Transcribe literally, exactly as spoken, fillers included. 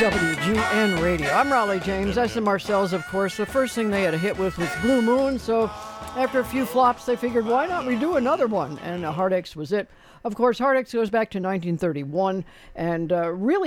W G N Radio. I'm Raleigh James. That's the Marcells, of course. The first thing they had a hit with was Blue Moon, so after a few flops, they figured, why not redo another one? And uh, Heartaches was it. Of course, Heartaches goes back to nineteen thirty-one, and uh, really